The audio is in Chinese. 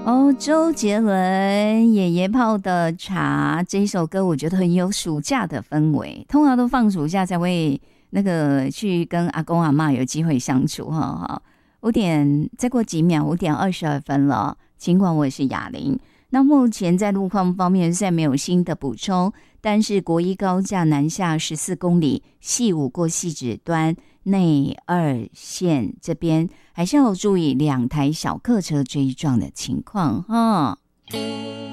哦，周杰伦爷爷泡的茶这一首歌，我觉得很有暑假的氛围。通常都放暑假才会那个去跟阿公阿嬷有机会相处哈。再过几秒5:22了，尽管我也是哑铃。那目前在路况方面现在没有新的补充，但是国一高架南下14公里，细5过汐止端内2线这边还是要注意2台小客车追撞的情况哈。